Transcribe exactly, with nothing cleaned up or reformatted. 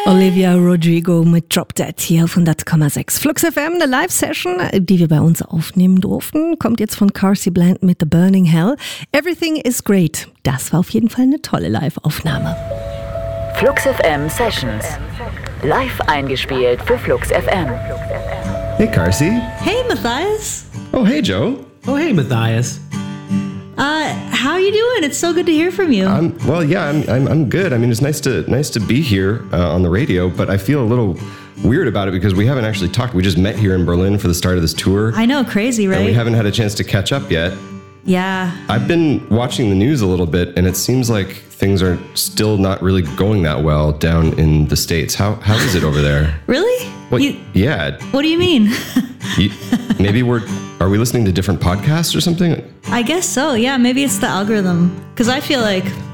Olivia Rodrigo mit Drop Dead hier auf hundert Komma sechs. Flux F M, eine Live-Session, die wir bei uns aufnehmen durften, kommt jetzt von Carsey Bland mit The Burning Hell. Everything is great. Das war auf jeden Fall eine tolle Live-Aufnahme. Flux F M Sessions. Live eingespielt für Flux F M. Hey, Carsey. Hey, Matthias. Oh, hey, Joe. Oh, hey, Matthias. Uh, how are you doing? It's so good to hear from you. Um, well, yeah, I'm, I'm I'm good. I mean, it's nice to nice to be here uh, on the radio, but I feel a little weird about it because we haven't actually talked. We just met here in Berlin for the start of this tour. I know, crazy, right? And we haven't had a chance to catch up yet. Yeah. I've been watching the news a little bit, and it seems like things are still not really going that well down in the States. How how is it over there? Really? Well, you, yeah. What do you mean? you, maybe we're are we listening to different podcasts or something? I guess so. Yeah, maybe it's the algorithm. Because I feel like